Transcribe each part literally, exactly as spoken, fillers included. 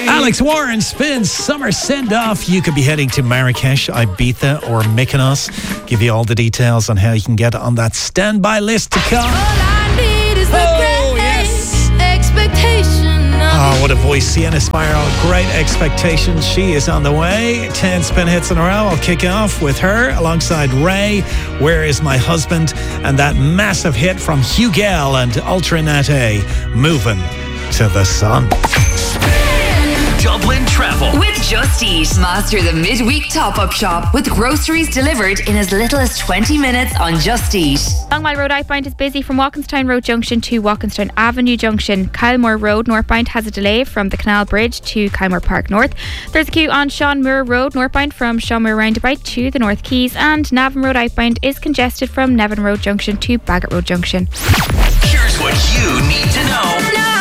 Alex Warren spins Summer Send Off. You could be heading to Marrakesh, Ibiza or Mykonos. Give you all the details on how you can get on that standby list to come. Oh, yes. Expectation. Oh, what a voice. Sienna Spiral, Great Expectations. She is on the way. ten spin hits in a row. I'll kick off with her alongside Ray, Where Is My Husband? And that massive hit from Hugel and Ultra Nate, Moving to the Sun. Dublin Travel with Just Eat. Master the midweek top-up shop with groceries delivered in as little as twenty minutes on Just Eat. Longmire Road outbound is busy from Walkinstown Road Junction to Walkinstown Avenue Junction. Kylemore Road northbound has a delay from the Canal Bridge to Kylemore Park North. There's a queue on Sean Moore Road northbound from Sean Moore Roundabout to the North Quays, and Navan Road outbound is congested from Navan Road Junction to Bagot Road Junction. Here's what you need to know now.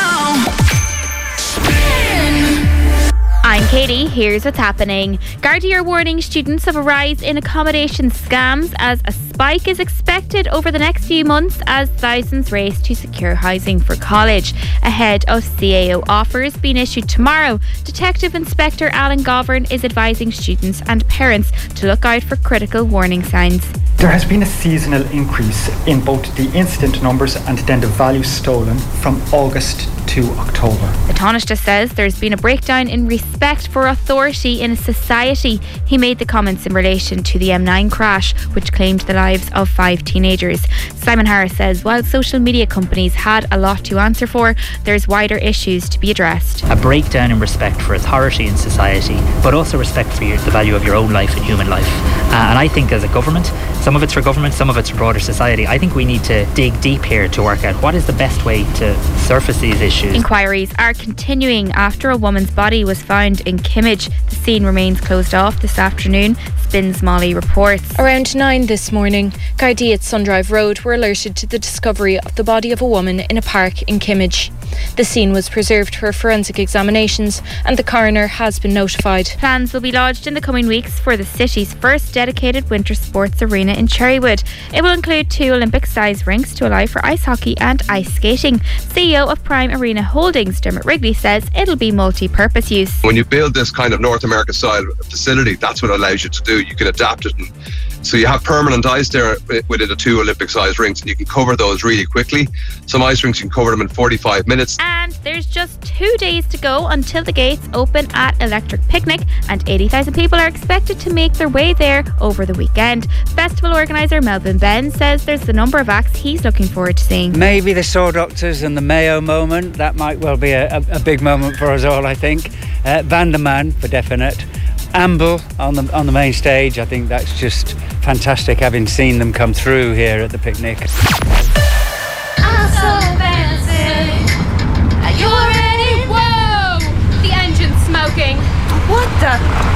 I'm Katie, here's what's happening. Gardaí are warning students of a rise in accommodation scams as a spike is expected over the next few months as thousands race to secure housing for college. Ahead of C A O offers being issued tomorrow, Detective Inspector Alan Govern is advising students and parents to look out for critical warning signs. There has been a seasonal increase in both the incident numbers and then the value stolen from August to October. The Taoiseach says there's been a breakdown in respect for authority in society. He made the comments in relation to the M nine crash, which claimed the lives of five teenagers. Simon Harris says while social media companies had a lot to answer for, there's wider issues to be addressed. A breakdown in respect for authority in society, but also respect for your, the value of your own life and human life. Uh, and I think as a government, some of it's for government, some of it's for broader society, I think we need to dig deep here to work out what is the best way to surface these issues. Inquiries are continuing after a woman's body was found in Kimmage. The scene remains closed off this afternoon. Spins Molly reports. Around nine this morning, Gardaí at Sundrive Road were alerted to the discovery of the body of a woman in a park in Kimmage. The scene was preserved for forensic examinations and the coroner has been notified. Plans will be lodged in the coming weeks for the city's first dedicated winter sports arena in Cherrywood. It will include two Olympic-sized rinks to allow for ice hockey and ice skating. C E O of Prime Arena Holdings, Dermot Wrigley, says it'll be multi-purpose use. When you build this kind of North America style facility, that's what it allows you to do. You can adapt it, and so you have permanent ice there within the two Olympic-sized rinks, and you can cover those really quickly. Some ice rinks, you can cover them in forty-five minutes. And there's just two days to go until the gates open at Electric Picnic, and eighty thousand people are expected to make their way there over the weekend. Festival organiser Melvin Ben says there's the number of acts he's looking forward to seeing. Maybe the Saw Doctors and the Mayo moment. That might well be a, a, a big moment for us all, I think. Uh, Vanderman for definite. Amble on the on the main stage. I think that's just fantastic, having seen them come through here at the picnic. I'm so fancy. Are you ready? Whoa! The engine's smoking. What the?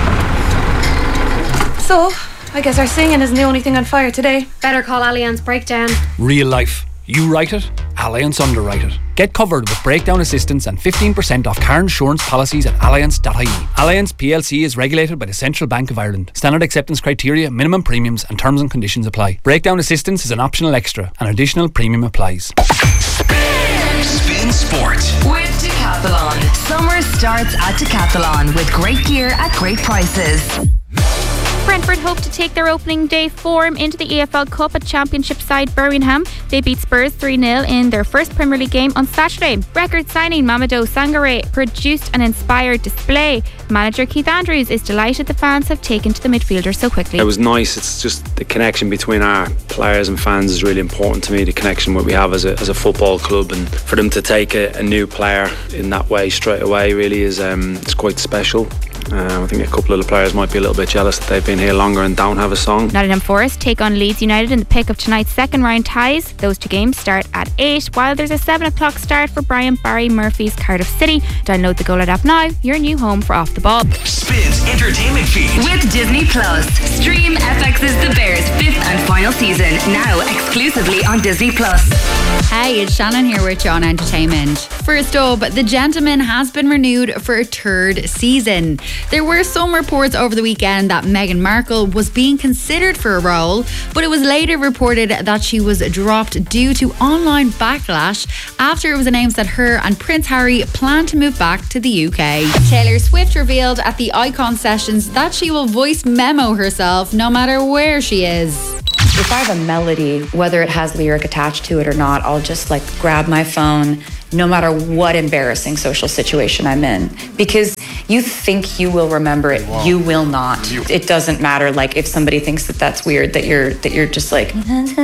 So, I guess our singing isn't the only thing on fire today. Better call Allianz Breakdown. Real life. You write it, Allianz underwrite it. Get covered with breakdown assistance and fifteen percent off car insurance policies at allianz dot I E. Allianz P L C is regulated by the Central Bank of Ireland. Standard acceptance criteria, minimum premiums and terms and conditions apply. Breakdown assistance is an optional extra. An additional premium applies. Spin, Spin Sport with Decathlon. Summer starts at Decathlon with great gear at great prices. Brentford hope to take their opening day form into the E F L Cup at Championship side Birmingham. They beat Spurs three nil in their first Premier League game on Saturday. Record signing Mamadou Sangaré produced an inspired display. Manager Keith Andrews is delighted the fans have taken to the midfielder so quickly. It was nice. It's just the connection between our players and fans is really important to me, the connection what we have as a, as a football club, and for them to take a, a new player in that way straight away really is um, it's quite special. Um, I think a couple of the players might be a little bit jealous that they've been here longer and don't have a song. Nottingham Forest take on Leeds United in the pick of tonight's second round ties. Those two games start at eight, while there's a seven o'clock start for Brian Barry Murphy's Cardiff City. Download the Go Loud app now, your new home for Off the Ball. Spins entertainment feed with Disney Plus. Stream F X's The Bears fifth and final season now exclusively on Disney Plus. Hey, it's Shannon here with John Entertainment. First up, The Gentleman has been renewed for a third season. There were some reports over the weekend that Meghan Markle was being considered for a role, but it was later reported that she was dropped due to online backlash after it was announced that her and Prince Harry plan to move back to the U K. Taylor Swift revealed at the Icon Sessions that she will voice memo herself no matter where she is. If I have a melody, whether it has lyric attached to it or not, I'll just like grab my phone, no matter what embarrassing social situation I'm in. Because you think you will remember it, you will not. It doesn't matter. Like if somebody thinks that that's weird, that you're that you're just like,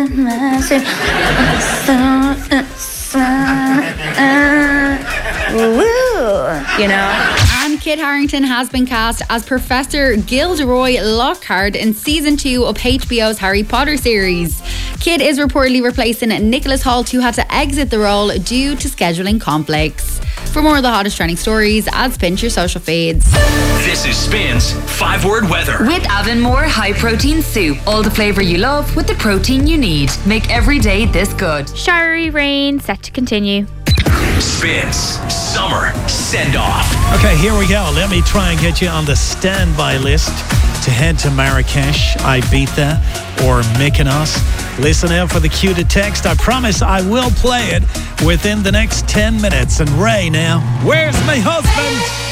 you know. And Kit Harington has been cast as Professor Gilderoy Lockhart in season two of H B O's Harry Potter series. Kit is reportedly replacing Nicholas Hoult, who had to exit the role due to scheduling conflicts. For more of the hottest trending stories, add Spin to your social feeds. This is Spin's five word weather. With Avonmore High Protein Soup. All the flavour you love with the protein you need. Make every day this good. Showery rain set to continue. Spins Summer Send Off. Okay, here we go. Let me try and get you on the standby list to head to Marrakesh, Ibiza, or Mykonos. Listen out for the cue to text. I promise I will play it within the next ten minutes. And Ray now, where's my husband?